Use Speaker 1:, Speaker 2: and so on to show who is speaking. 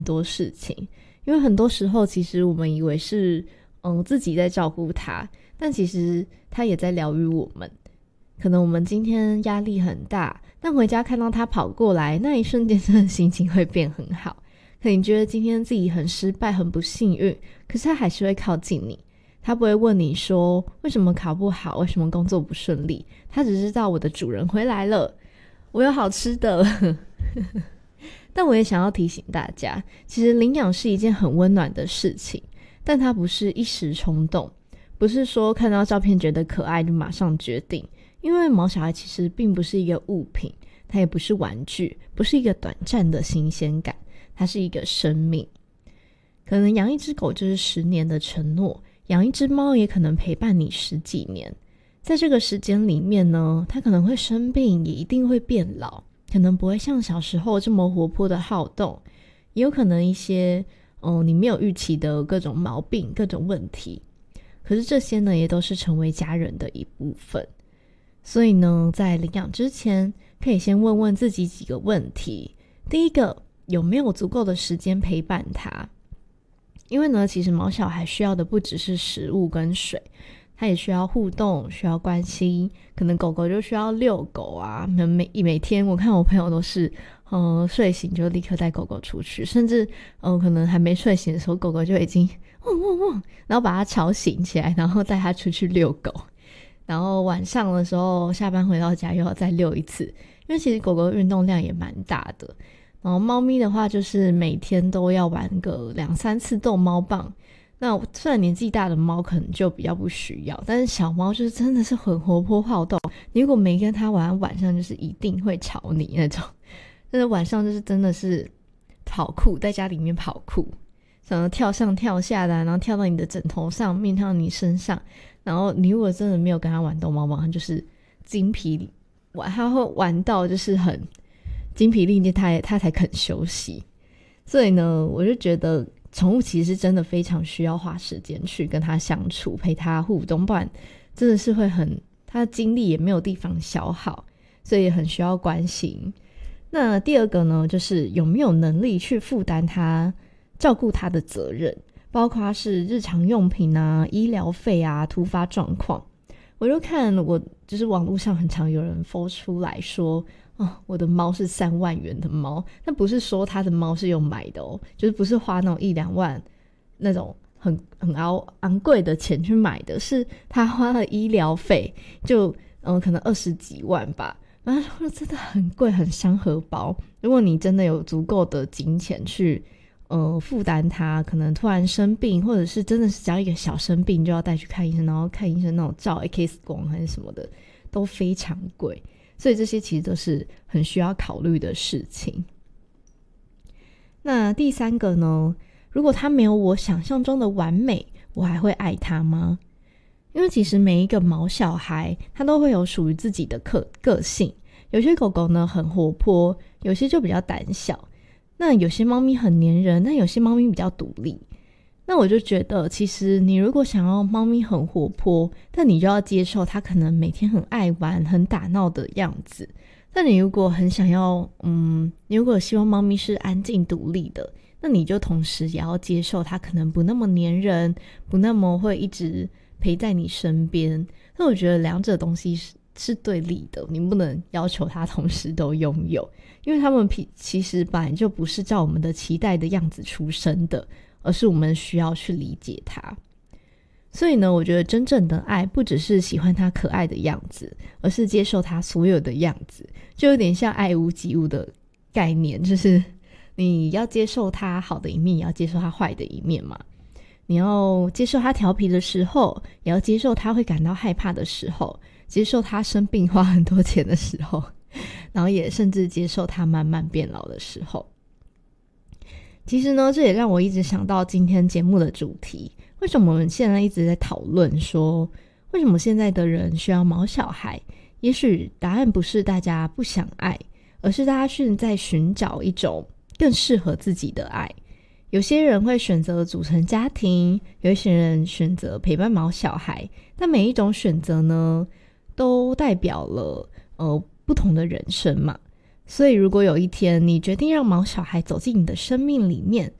Speaker 1: 多事情，因为很多时候其实我们以为是自己在照顾他，但其实他也在疗愈我们。可能我们今天压力很大，但回家看到他跑过来，那一瞬间真的心情会变很好。可能你觉得今天自己很失败很不幸运，可是他还是会靠近你，他不会问你说为什么考不好，为什么工作不顺利，他只知道我的主人回来了，我有好吃的但我也想要提醒大家，其实领养是一件很温暖的事情，但它不是一时冲动，不是说看到照片觉得可爱就马上决定。因为毛小孩其实并不是一个物品，它也不是玩具，不是一个短暂的新鲜感，它是一个生命。可能养一只狗就是10年的承诺，养一只猫也可能陪伴你10几年。在这个时间里面呢，它可能会生病，也一定会变老，可能不会像小时候这么活泼的好动，也有可能一些你没有预期的各种毛病各种问题，可是这些呢也都是成为家人的一部分。所以呢，在领养之前可以先问问自己几个问题。第一个，有没有足够的时间陪伴他？因为呢，其实毛小孩需要的不只是食物跟水，他也需要互动，需要关心。可能狗狗就需要遛狗啊，每天我看我朋友都是睡醒就立刻带狗狗出去，甚至可能还没睡醒的时候，狗狗就已经汪汪汪，然后把它吵醒起来，然后带它出去遛狗。然后晚上的时候下班回到家又要再遛一次，因为其实狗狗运动量也蛮大的。然后猫咪的话就是每天都要玩个2-3次逗猫棒，那虽然年纪大的猫可能就比较不需要，但是小猫就是真的是很活泼好动，你如果没跟它玩，晚上就是一定会吵你那种。但是晚上就是真的是跑酷，在家里面跑酷，想要跳上跳下的，然后跳到你的枕头上面，跳到你身上。然后你如果真的没有跟他玩逗猫棒，他就是精疲玩，他会玩到就是很精疲力尽，他才肯休息。所以呢，我就觉得宠物其实真的非常需要花时间去跟他相处，陪他互动，不然真的是会他的精力也没有地方消耗，所以很需要关心。那第二个呢，就是有没有能力去负担他照顾他的责任，包括是日常用品啊、医疗费啊、突发状况。我就看就是网络上很常有人 po 出来说我的猫是3万元的猫，但不是说他的猫是有买的就是不是花那种1-2万那种很昂贵的钱去买的，是他花了医疗费就可能20几万吧，然后说真的很贵，很伤荷包。如果你真的有足够的金钱去负担他可能突然生病，或者是真的是只要一个小生病就要带去看医生，然后看医生那种照 X 光还是什么的都非常贵，所以这些其实都是很需要考虑的事情。那第三个呢，如果他没有我想象中的完美，我还会爱他吗？因为其实每一个毛小孩他都会有属于自己的个性，有些狗狗呢很活泼，有些就比较胆小，那有些猫咪很黏人，那有些猫咪比较独立。那我就觉得其实你如果想要猫咪很活泼，但你就要接受它可能每天很爱玩很打闹的样子。但你如果很想要你如果希望猫咪是安静独立的，那你就同时也要接受它可能不那么黏人，不那么会一直陪在你身边。那我觉得两者东西是对立的，你不能要求它同时都拥有，因为他们其实本来就不是照我们的期待的样子出生的，而是我们需要去理解它。所以呢，我觉得真正的爱不只是喜欢它可爱的样子，而是接受它所有的样子，就有点像爱屋及乌的概念，就是你要接受它好的一面，也要接受它坏的一面嘛。你要接受它调皮的时候，也要接受它会感到害怕的时候，接受它生病花很多钱的时候，然后也甚至接受它慢慢变老的时候。其实呢，这也让我一直想到今天节目的主题，为什么我们现在一直在讨论说为什么现在的人需要毛小孩。也许答案不是大家不想爱，而是大家是在寻找一种更适合自己的爱。有些人会选择组成家庭，有一些人选择陪伴毛小孩，但每一种选择呢都代表了不同的人生嘛。 所以如果有一天你决定让毛小孩走进你的生命里面，